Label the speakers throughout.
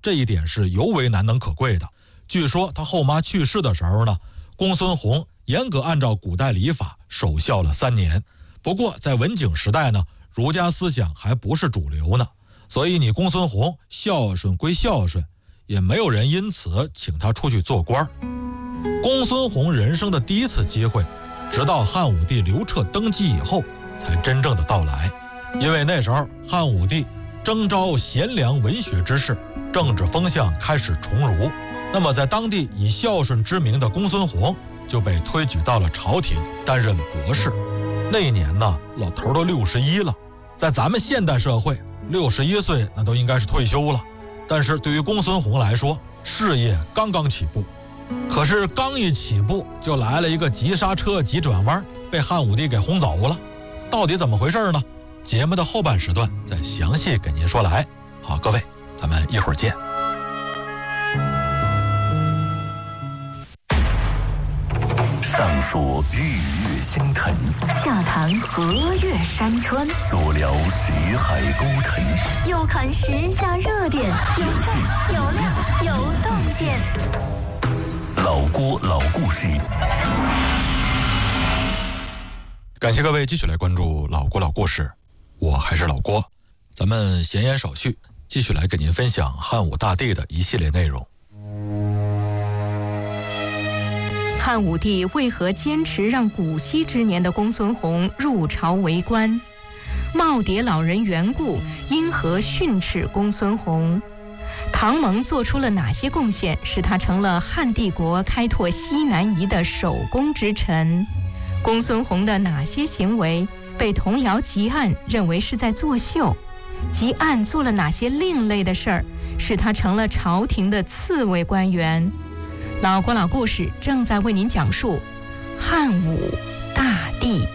Speaker 1: 这一点是尤为难能可贵的。据说他后妈去世的时候呢，公孙弘严格按照古代礼法守孝了3年。不过在文景时代呢，儒家思想还不是主流呢，所以你公孙弘孝顺归孝顺，也没有人因此请他出去做官。公孙弘人生的第一次机会，直到汉武帝刘彻登基以后才真正的到来。因为那时候汉武帝征召贤良文学之士，政治风向开始崇儒，那么在当地以孝顺知名的公孙弘就被推举到了朝廷担任博士。那一年呢，老头都61了，在咱们现代社会61岁那都应该是退休了，但是对于公孙弘来说，事业刚刚起步。可是刚一起步就来了一个急刹车急转弯，被汉武帝给轰走了。到底怎么回事呢？节目的后半时段再详细给您说来。好，各位，咱们一会儿见。
Speaker 2: 上说日月星辰，
Speaker 3: 下谈河岳山川，
Speaker 2: 左聊识海沟沉，
Speaker 3: 右看时下热点，有趣有料有洞见。
Speaker 2: 老郭老故事，
Speaker 1: 感谢各位继续来关注老郭老故事，我还是老郭。咱们闲言少叙，继续来给您分享汉武大帝的一系列内容。
Speaker 4: 汉武帝为何坚持让古稀之年的公孙弘入朝为官？耄耋老人袁固因何训斥公孙弘？唐蒙做出了哪些贡献，使他成了汉帝国开拓西南夷的首功之臣？公孙弘的哪些行为被同僚汲案认为是在作秀？汲案做了哪些另类的事儿，使他成了朝廷的次位官员？老郭老故事正在为您讲述汉武大帝。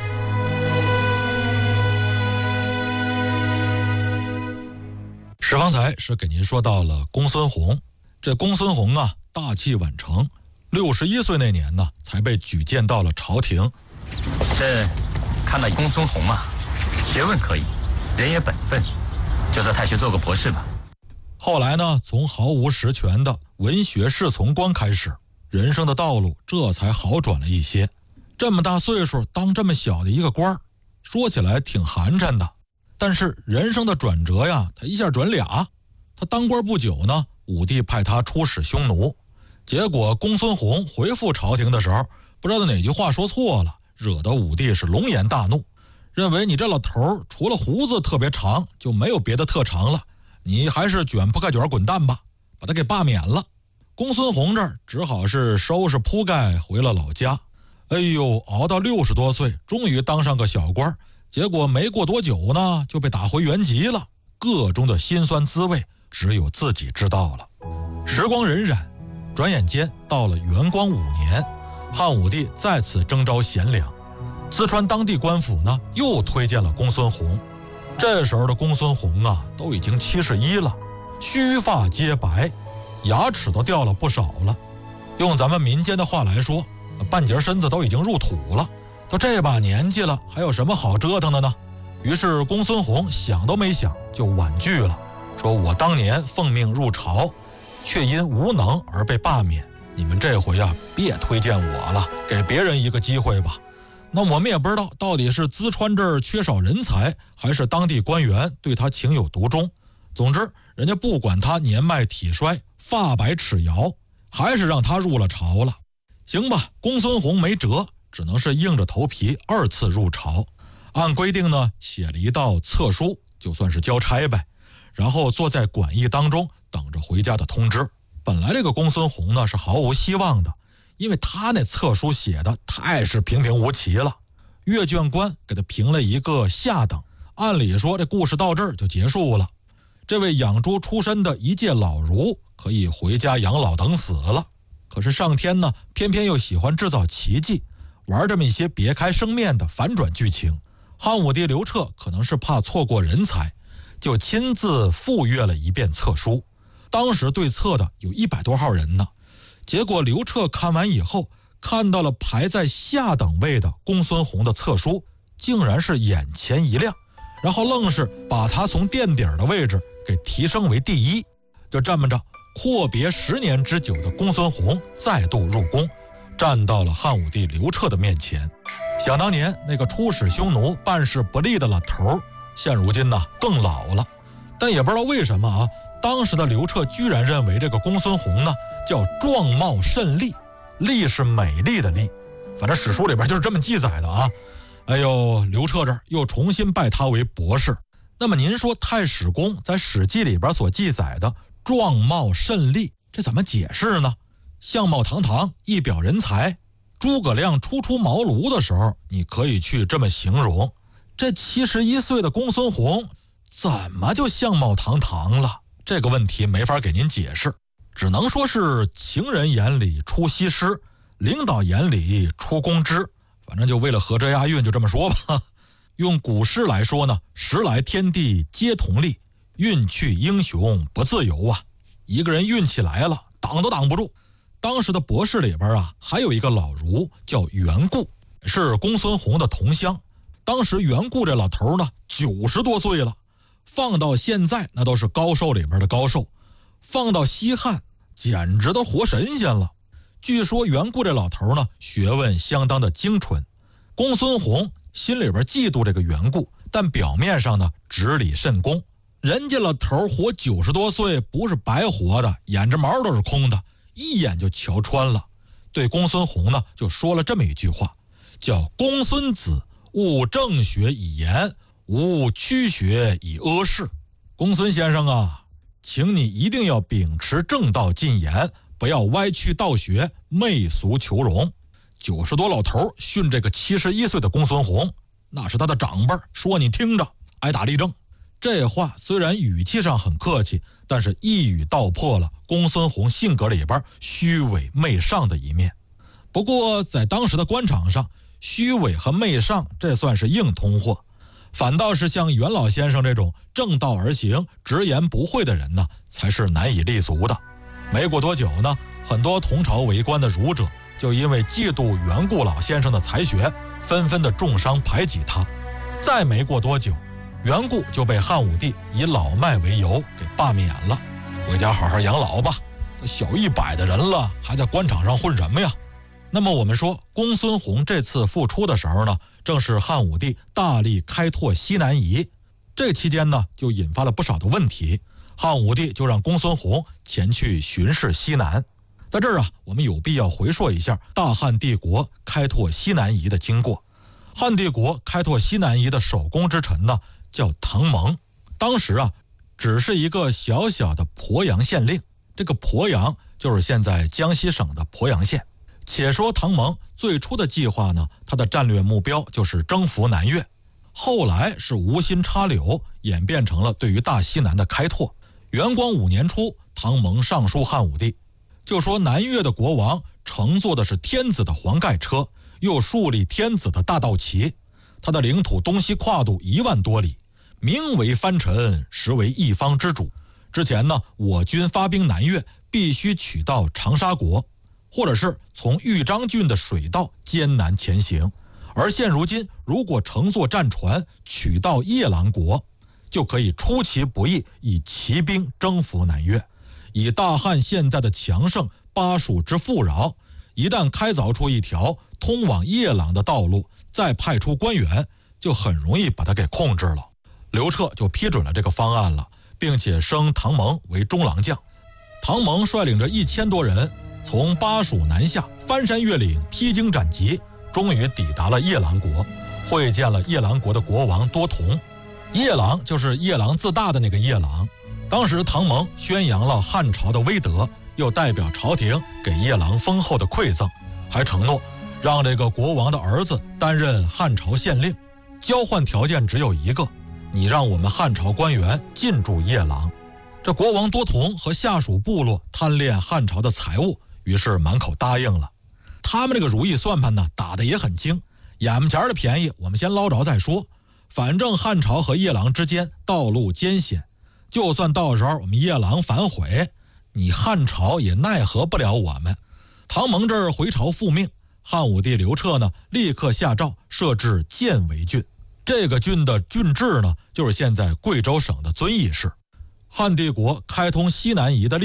Speaker 1: 史方才是给您说到了公孙弘。这公孙弘啊，大器晚成，61岁那年呢，才被举荐到了朝廷。
Speaker 5: 这看到公孙弘啊，学问可以，人也本分，就在太学做个博士吧。
Speaker 1: 后来呢，从毫无实权的文学侍从官开始，人生的道路这才好转了一些。这么大岁数当这么小的一个官，说起来挺寒碜的。但是人生的转折呀，他一下转俩。他当官不久呢，武帝派他出使匈奴，结果公孙弘回复朝廷的时候，不知道哪句话说错了，惹得武帝是龙颜大怒，认为你这老头除了胡子特别长就没有别的特长了，你还是卷铺盖卷滚蛋吧，把他给罢免了。公孙弘这儿只好是收拾铺盖回了老家。哎呦，熬到60多岁终于当上个小官，结果没过多久呢，就被打回原籍了。个中的辛酸滋味只有自己知道了。时光荏苒，转眼间到了元光5年，汉武帝再次征召贤良，淄川当地官府呢又推荐了公孙弘。这时候的公孙弘啊，都已经71了，须发皆白，牙齿都掉了不少了。用咱们民间的话来说，半截身子都已经入土了。都这把年纪了，还有什么好折腾的呢？于是公孙弘想都没想就婉拒了，说我当年奉命入朝，却因无能而被罢免，你们这回啊别推荐我了，给别人一个机会吧。那我们也不知道到底是淄川这儿缺少人才，还是当地官员对他情有独钟。总之人家不管他年迈体衰，发白齿摇，还是让他入了朝了。行吧，公孙弘没辙，只能是硬着头皮2次入朝。按规定呢，写了一道册书，就算是交差呗，然后坐在馆驿当中等着回家的通知。本来这个公孙弘呢是毫无希望的，因为他那册书写的太是平平无奇了，阅卷官给他评了一个下等。按理说这故事到这儿就结束了，这位养猪出身的一介老儒可以回家养老等死了。可是上天呢，偏偏又喜欢制造奇迹，玩这么一些别开生面的反转剧情。汉武帝刘彻可能是怕错过人才，就亲自复阅了一遍册书。当时对册的有100多号人呢。结果刘彻看完以后，看到了排在下等位的公孙弘的册书，竟然是眼前一亮，然后愣是把他从垫底的位置给提升为第一。 就这么着，阔别10年之久的公孙弘再度入宫，站到了汉武帝刘彻的面前。想当年那个出使匈奴、办事不力的老头，现如今呢更老了。但也不知道为什么啊，当时的刘彻居然认为这个公孙弘呢叫壮貌甚丽，丽是美丽的丽，反正史书里边就是这么记载的啊。哎呦，刘彻这儿又重新拜他为博士。那么您说太史公在《史记》里边所记载的壮貌甚丽，这怎么解释呢？相貌堂堂，一表人才，诸葛亮初出茅庐的时候，你可以去这么形容。这71岁的公孙弘怎么就相貌堂堂了？这个问题没法给您解释，只能说是情人眼里出西施，领导眼里出公知，反正就为了合辙押韵，就这么说吧。用古诗来说呢，时来天地皆同力，运去英雄不自由啊。一个人运气来了，挡都挡不住。当时的博士里边啊，还有一个老儒叫袁固，是公孙弘的同乡。当时袁固这老头呢90多岁了，放到现在那都是高寿里边的高寿，放到西汉简直都活神仙了。据说袁固这老头呢学问相当的精纯，公孙弘心里边嫉妒这个缘故，但表面上呢执礼甚恭。人家老头活90多岁不是白活的，眼着毛都是空的，一眼就瞧穿了。对公孙弘呢就说了这么一句话，叫公孙子勿正学以言，勿曲学以阿世。公孙先生啊，请你一定要秉持正道进言，不要歪曲道学，媚俗求荣。90多老头训这个71岁的公孙弘，那是他的长辈，说你听着，挨打立正。这话虽然语气上很客气，但是一语道破了公孙弘性格里边虚伪媚上的一面。不过在当时的官场上，虚伪和媚上这算是硬通货，反倒是像袁老先生这种正道而行、直言不讳的人呢，才是难以立足的。没过多久呢，很多同朝为官的儒者就因为嫉妒袁固老先生的才学，纷纷的重伤排挤他。再没过多久，袁固就被汉武帝以老迈为由给罢免了，回家好好养老吧，小100的人了，还在官场上混什么呀？那么我们说公孙弘这次复出的时候呢，正是汉武帝大力开拓西南夷，这期间呢就引发了不少的问题，汉武帝就让公孙弘前去巡视西南。在这儿啊，我们有必要回溯一下大汉帝国开拓西南夷的经过。汉帝国开拓西南夷的首功之臣呢，叫唐蒙。当时啊，只是一个小小的鄱阳县令，这个鄱阳就是现在江西省的鄱阳县。且说唐蒙最初的计划呢，他的战略目标就是征服南越，后来是无心插柳，演变成了对于大西南的开拓。元光5年初，唐蒙上书汉武帝，就说南越的国王乘坐的是天子的黄盖车，又树立天子的大道旗，他的领土东西跨度1万多里，名为藩臣，实为一方之主。之前呢，我军发兵南越必须取到长沙国，或者是从豫章郡的水道艰难前行，而现如今如果乘坐战船取到夜郎国，就可以出其不意以骑兵征服南越。以大汉现在的强盛，巴蜀之富饶，一旦开凿出一条通往夜郎的道路，再派出官员，就很容易把它给控制了。刘彻就批准了这个方案了，并且升唐蒙为中郎将。唐蒙率领着1000多人从巴蜀南下，翻山越岭，披荆斩棘，终于抵达了夜郎国，会见了夜郎国的国王多同。夜郎就是夜郎自大的那个夜郎。当时唐蒙宣扬了汉朝的威德，又代表朝廷给夜郎丰厚的馈赠，还承诺让这个国王的儿子担任汉朝县令，交换条件只有一个，你让我们汉朝官员进驻夜郎。这国王多同和下属部落贪恋汉朝的财物，于是满口答应了。他们这个如意算盘呢，打得也很精，眼巴前的便宜我们先捞着再说，反正汉朝和夜郎之间道路艰险，就算到时候我们夜郎反悔，你汉朝也奈何不了我们。唐蒙这儿回朝复命，汉武帝刘彻呢立刻下诏设置建为郡，这个郡的郡治呢就是现在贵州省的遵义市。 汉帝国开通西南夷的